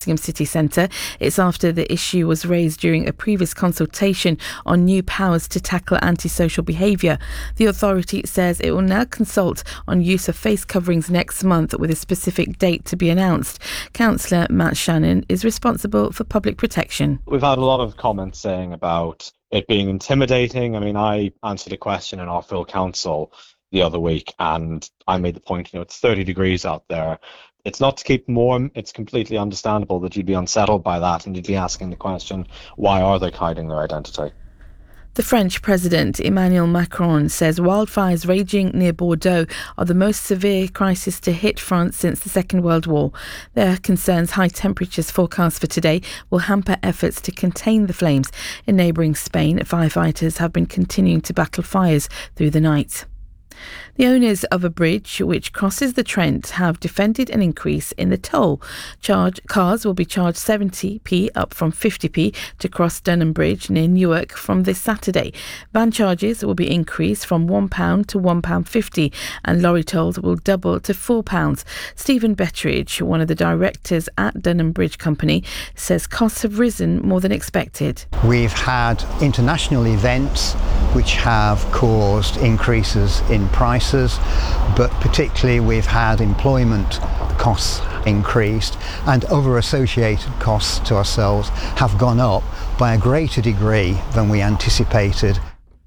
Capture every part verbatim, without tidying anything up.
Nottingham city centre. It's after the issue was raised during a previous consultation on new powers to tackle antisocial behaviour. The authority says it will now consult on use of face coverings next month, with a specific date to be announced. Councillor Matt Shannon is responsible for public protection. We've had a lot of comments saying about it being intimidating. I mean, I answered a question in our full council the other week, and I made the point, you know, it's thirty degrees out there. It's not to keep them warm. It's completely understandable that you'd be unsettled by that, and you'd be asking the question, why are they hiding their identity? The French President Emmanuel Macron says wildfires raging near Bordeaux are the most severe crisis to hit France since the Second World War. There are concerns high temperatures forecast for today will hamper efforts to contain the flames. In neighbouring Spain, firefighters have been continuing to battle fires through the night. The owners of a bridge which crosses the Trent have defended an increase in the toll. Charge, cars will be charged seventy p, up from fifty p, to cross Dunham Bridge near Newark from this Saturday. Van charges will be increased from one pound to one pound fifty, and lorry tolls will double to four pounds. Stephen Betteridge, one of the directors at Dunham Bridge Company, says costs have risen more than expected. We've had international events which have caused increases in prices, but particularly we've had employment costs increased, and other associated costs to ourselves have gone up by a greater degree than we anticipated.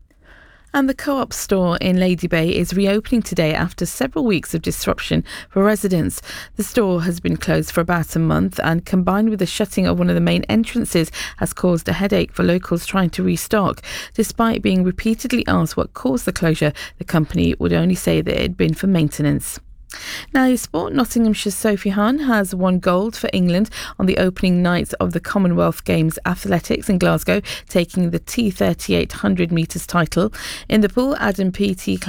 And the Co-op store in Lady Bay is reopening today after several weeks of disruption for residents. The store has been closed for about a month, and combined with the shutting of one of the main entrances has caused a headache for locals trying to restock. Despite being repeatedly asked what caused the closure, the company would only say that it had been for maintenance. Now, your sport, Nottinghamshire's Sophie Hahn has won gold for England on the opening night of the Commonwealth Games Athletics in Glasgow, taking the T thirty-eight hundred metres title. In the pool, Adam Peaty